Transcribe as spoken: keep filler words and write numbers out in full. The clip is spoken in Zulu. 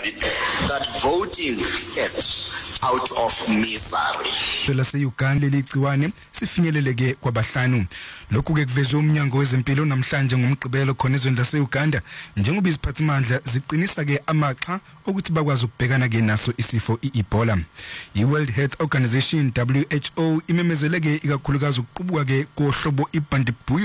everybody that voting gets out of misery. Lase-Uganda ligciwane sifinyeleleke kwabahlanu. Lokhu ke kuvezwe umnyango wezempilo namhlanje ngomgqibelo khona ezweni lase-Uganda njengoba iziphathimandla ziqinisa ke amaxa ukuthi bakwazi ukubhekana ke naso isifo i-Ebola. I-World Health Organization W H O imemezele ke ikakhulukazi ukuqubuka ke kohlobo ibhandibuyo